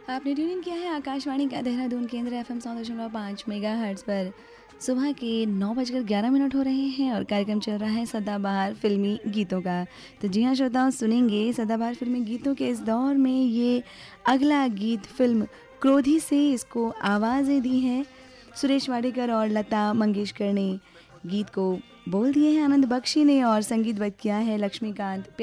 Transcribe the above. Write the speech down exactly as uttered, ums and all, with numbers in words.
आपने tune in किया है आकाशवाणी का देहरादून केंद्र एफ एम सौ दशमलव पाँच मेगा हर्ट्स पर। सुबह के नौ बजकर ग्यारह मिनट हो रहे हैं और कार्यक्रम चल रहा है सदाबहार फिल्मी गीतों का। तो जी हाँ श्रोताओं, सुनेंगे सदाबहार फिल्मी गीतों के इस दौर में ये अगला गीत फिल्म क्रोधी से। इसको आवाज़ें दी हैं सुरेश वाडेकर और लता मंगेशकर ने। गीत को बोल दिए हैं आनंद बख्शी ने और संगीतबद्ध किया है लक्ष्मीकांत।